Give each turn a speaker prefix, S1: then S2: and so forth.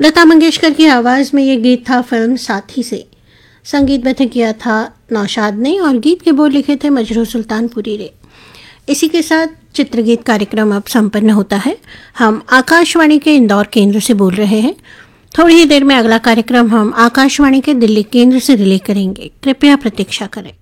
S1: लता मंगेशकर की आवाज़ में ये गीत था फिल्म साथी से। संगीतबद्ध किया था नौशाद ने और गीत के बोल लिखे थे मजरू सुल्तानपुरी ने। इसी के साथ चित्रगीत कार्यक्रम अब संपन्न होता है। हम आकाशवाणी के इंदौर केंद्र से बोल रहे हैं। थोड़ी ही देर में अगला कार्यक्रम हम आकाशवाणी के दिल्ली केंद्र से रिले करेंगे। कृपया प्रतीक्षा करें।